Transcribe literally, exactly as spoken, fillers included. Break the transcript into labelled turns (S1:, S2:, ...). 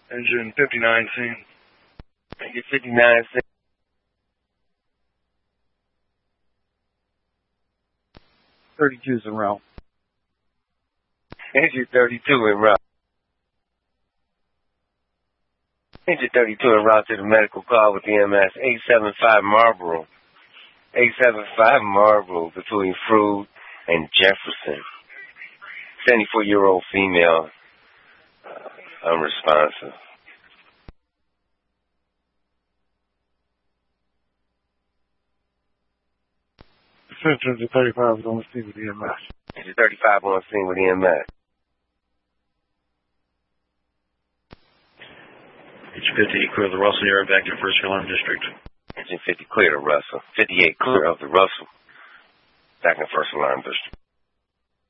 S1: Engine fifty-nine scene.
S2: Engine fifty-nine scene.
S1: thirty-two's en route.
S2: Engine thirty-two en route. Engine thirty-two en route to the medical call with E M S eight seven five Marlboro. eight seven five Marlboro between Frood and Jefferson. seventy-four-year-old female, uh, unresponsive.
S1: Engine thirty-five is on the scene with E M S.
S2: Engine thirty-five on scene with E M S.
S3: Engine fifty, clear of the Russell area, back to First Carolina District.
S2: Engine fifty, clear to Russell. fifty-eight, clear of the Russell, back in First Alarm District.